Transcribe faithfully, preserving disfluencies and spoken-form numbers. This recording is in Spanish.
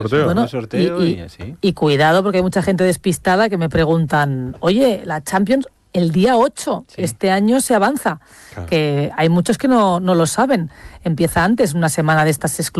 sorteo, bueno, un sorteo y, y, y así. Y cuidado, porque hay mucha gente despistada que me preguntan, oye, la Champions el día ocho, sí. Este año se avanza, claro. Que hay muchos que no, no lo saben. Empieza antes, una semana de estas exclusivas.